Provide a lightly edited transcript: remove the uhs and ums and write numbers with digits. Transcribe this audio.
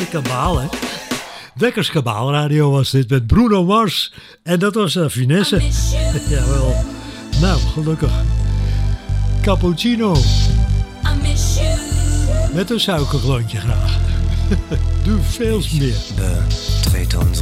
Kabaal, hè? Dekkers Kabaalradio was dit met Bruno Mars. En dat was Finesse. Jawel. Nou, gelukkig. Cappuccino. Met een suikerklontje graag. Doe veel meer. Betrete unsere